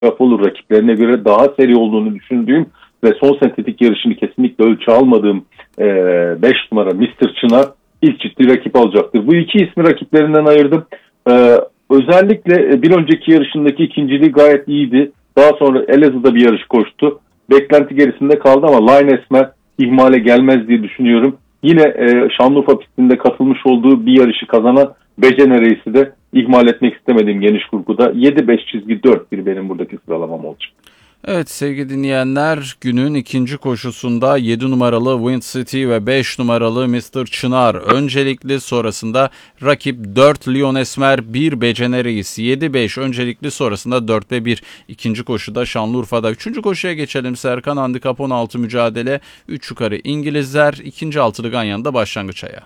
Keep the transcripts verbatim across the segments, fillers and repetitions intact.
olur. Rakiplerine göre daha seri olduğunu düşündüğüm ve son sentetik yarışını kesinlikle ölçü almadığım beş numara mister Çınar ilk ciddi rakip alacaktır. Bu iki ismi rakiplerinden ayırdım. Ee, özellikle bir önceki yarışındaki ikinciliği gayet iyiydi. Daha sonra Elazığ'da bir yarış koştu. Beklenti gerisinde kaldı ama Line Esmer ihmale gelmez diye düşünüyorum. Yine e, Şanlıurfa pistinde katılmış olduğu bir yarışı kazanan Becene Reis'i de ihmal etmek istemediğim geniş kurguda yedi beş çizgi dört bir benim buradaki sıralamam olacak. Evet sevgili dinleyenler, günün ikinci koşusunda yedi numaralı Wind City ve beş numaralı mister Çınar öncelikli, sonrasında rakip dört Lion Esmer, bir Becene Reis, yedi beş öncelikli, sonrasında dört ve bir ikinci koşuda Şanlıurfa'da. Üçüncü koşuya geçelim Serkan. Handikap on altı mücadele, üç yukarı İngilizler, ikinci altılı Ganyan'da başlangıç ayağı.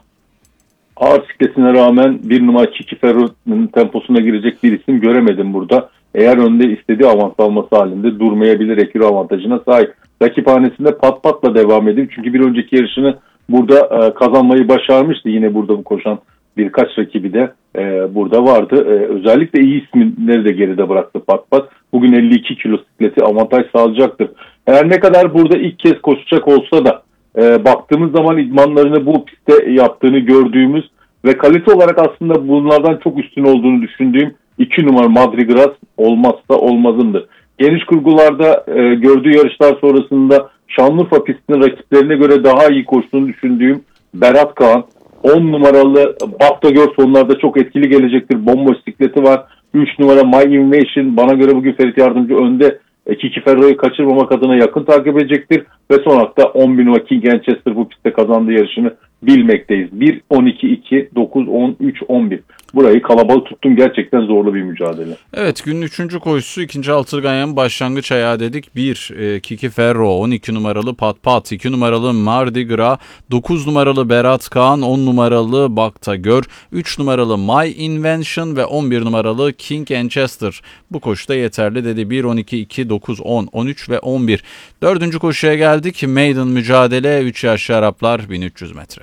Ağır sikletine rağmen bir numara Kiki Ferro'nun temposuna girecek bir isim göremedim burada. Eğer önde istediği avans alması halinde durmayabilir, ekürü avantajına sahip. Rakiphanesinde pat patla devam edeyim. Çünkü bir önceki yarışını burada e, kazanmayı başarmıştı. Yine burada bu koşan birkaç rakibi de e, burada vardı. E, özellikle iyi isimleri de geride bıraktı pat pat. Bugün elli iki kilo sikleti avantaj sağlayacaktır. Her ne kadar burada ilk kez koşacak olsa da e, baktığımız zaman idmanlarını bu pistte yaptığını gördüğümüz ve kalite olarak aslında bunlardan çok üstün olduğunu düşündüğüm iki numara Madrigras olmazsa olmazımdır. Geniş kurgularda e, gördüğü yarışlar sonrasında Şanlıurfa pistinin rakiplerine göre daha iyi koştuğunu düşündüğüm Berat Kağan, on numaralı Baktagör sonlarda çok etkili gelecektir. Bomboş sikleti var. üç numara My Invasion bana göre bugün Ferit Yardımcı önde. Kiki Ferro'yu kaçırmamak adına yakın takip edecektir. Ve son hakta on bir numara King Manchester bu pistte kazandığı yarışını bilmekteyiz. bir, on iki, iki, dokuz, on üç, on bir. Burayı kalabalık tuttum. Gerçekten zorlu bir mücadele. Evet, günün üçüncü koşusu ikinci altılı Ganyan başlangıç ayağı dedik. bir e, Kiki Ferro, on iki numaralı Pat Pat, iki numaralı Mardi Gras, dokuz numaralı Berat Kağan, on numaralı Baktagör, üç numaralı My Invention ve on bir numaralı King Manchester. Bu koşuda yeterli dedi. bir, on iki, iki, dokuz, on, on üç ve on bir. Dördüncü koşuya geldik. Maiden mücadele, üç yaşlı Araplar, bin üç yüz metre.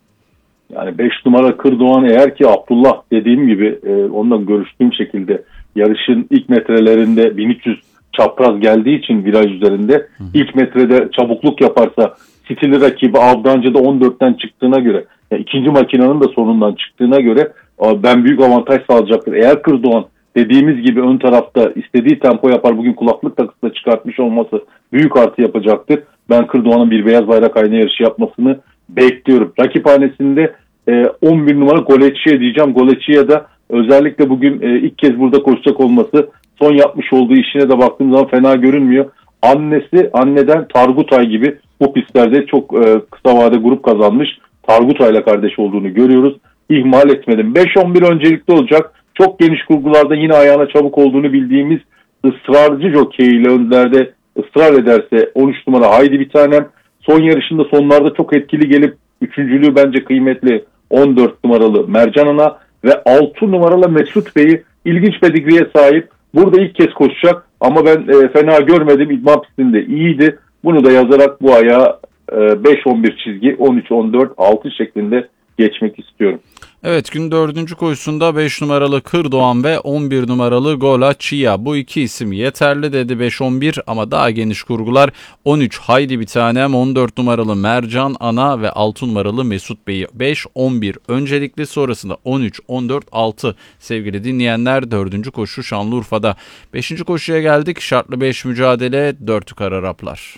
Yani beş numara Kırdoğan, eğer ki Abdullah dediğim gibi e, ondan görüştüğüm şekilde yarışın ilk metrelerinde bin üç yüz çapraz geldiği için viraj üzerinde hı hı. ilk metrede çabukluk yaparsa stili rakibi Avdancı'da on dörtten çıktığına göre yani ikinci makinenin de sonundan çıktığına göre ben büyük avantaj sağlayacaktır. Eğer Kırdoğan dediğimiz gibi ön tarafta istediği tempo yapar, bugün kulaklık takısı da çıkartmış olması büyük artı yapacaktır. Ben Kırdoğan'ın bir beyaz bayrak ayna yarışı yapmasını bekliyorum. Rakiphanesinde on bir numara Goleçiye diyeceğim. Goleçiye de özellikle bugün ilk kez burada koşacak olması, son yapmış olduğu işine de baktığım zaman fena görünmüyor. Annesi anneden Targutay gibi bu pistlerde çok kısa vade grup kazanmış. Targutay'la kardeş olduğunu görüyoruz. İhmal etmedim. beş on bir öncelikli olacak. Çok geniş kurgularda yine ayağına çabuk olduğunu bildiğimiz ısrarcı jockey ile önlerde ısrar ederse on üç numara Haydi bir tanem. Son yarışında sonlarda çok etkili gelip üçüncülüğü bence kıymetli on dört numaralı Mercan Ana ve altı numaralı Mesut Bey'i ilginç pedigriye sahip. Burada ilk kez koşacak ama ben e, fena görmedim. İdman pistinde iyiydi. Bunu da yazarak bu ayağa e, beş on bir çizgi on üç on dört altı şeklinde geçmek istiyorum. Evet, gün dördüncü koşusunda beş numaralı Kırdoğan ve on bir numaralı Gola Chia. Bu iki isim yeterli dedi beş on bir ama daha geniş kurgular on üç Haydi bir tanem, on dört numaralı Mercan Ana ve altı numaralı Mesut Bey'i. beş on bir öncelikli, sonrasında on üç on dört altı sevgili dinleyenler. Dördüncü koşu Şanlıurfa'da. Beşinci koşuya geldik. Şartlı beş mücadele, dört yukarı Araplar.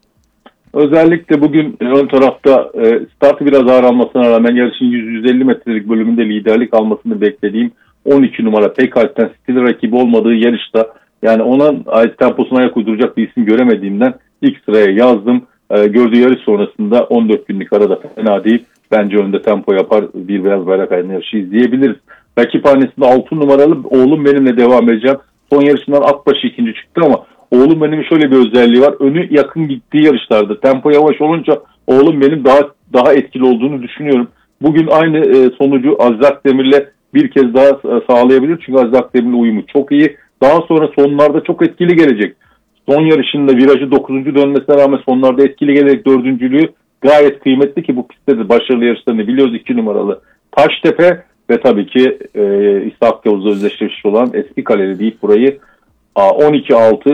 Özellikle bugün ön tarafta e, startı biraz ağır almasına rağmen yarışın yüz yüz elli metrelik bölümünde liderlik almasını beklediğim on iki numara Pekhalt'ten stil rakibi olmadığı yarışta, yani ona ait temposuna ayak uyduracak bir isim göremediğimden ilk sıraya yazdım. E, gördüğü yarış sonrasında on dört günlük arada fena değil. Bence önde tempo yapar, bir beyaz bayrak ayna yarışı izleyebiliriz. Rakiphanesinde altı numaralı oğlum benimle devam edeceğim. Son yarışından Akbaşı ikinci çıktı ama oğlum benim şöyle bir özelliği var. Önü yakın gittiği yarışlarda tempo yavaş olunca oğlum benim daha daha etkili olduğunu düşünüyorum. Bugün aynı e, sonucu Aziz Akdemir'le bir kez daha e, sağlayabilir. Çünkü Aziz Akdemir'le uyumu çok iyi. Daha sonra sonlarda çok etkili gelecek. Son yarışında virajı dokuzuncu dönmesine rağmen sonlarda etkili gelecek dördüncülüğü gayet kıymetli ki bu pistte de başarılı yarışlarını biliyoruz. iki numaralı Taştepe ve tabii ki e, İshak Yavuz'la özdeşleşmiş olan Eski Kaleli deyip burayı on iki altı